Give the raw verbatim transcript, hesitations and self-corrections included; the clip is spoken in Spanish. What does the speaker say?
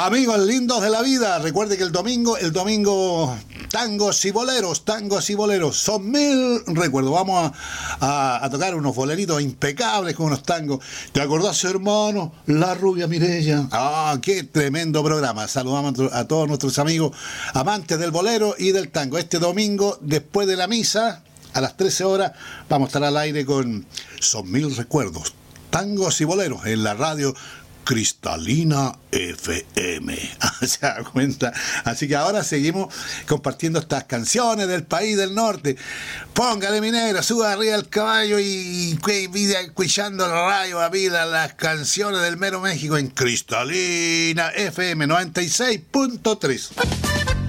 Amigos lindos de la vida, recuerde que el domingo, el domingo, tangos y boleros, tangos y boleros, son mil recuerdos. Vamos a, a, a tocar unos boleritos impecables con unos tangos. ¿Te acordás, hermano? La rubia Mireya. Ah, qué tremendo programa. Saludamos a todos nuestros amigos amantes del bolero y del tango. Este domingo, después de la misa, a las trece horas, vamos a estar al aire con Son Mil Recuerdos, tangos y boleros en la radio Cristalina F M. ¿Se da cuenta? Así que ahora seguimos compartiendo estas canciones del país del norte. Póngale, mi negra, suba arriba al caballo y escuchando el rayo a vida las canciones del mero México en Cristalina F M noventa y seis punto tres.